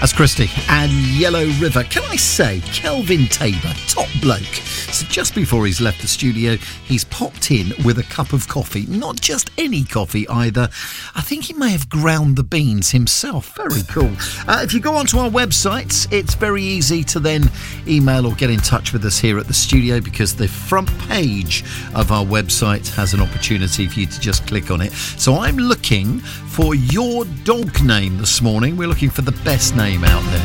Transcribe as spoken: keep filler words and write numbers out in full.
That's Christy and Yellow River. Can I say, Kelvin Tabor, top bloke. So just before he's left the studio, he's popped in with a cup of coffee. Not just any coffee either. I think he may have ground the beans himself. Very cool. Uh, if you go onto our website, it's very easy to then email or get in touch with us here at the studio, because the front page of our website has an opportunity for you to just click on it. So I'm looking for your dog name this morning. We're looking for the best name out there.